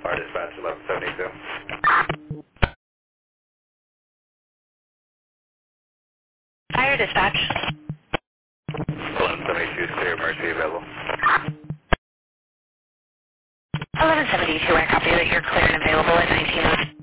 Fire dispatch 1172. 1172, clear emergency available. 1172, I copy that you're clear and available at 19.